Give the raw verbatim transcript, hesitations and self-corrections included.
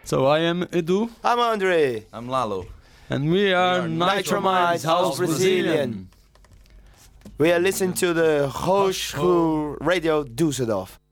So I am Edu. I'm Andre. I'm Lalo. And we are, we Nitromind are Nitromind House Brazilian. We are listening to the Hochschul Radio Düsseldorf.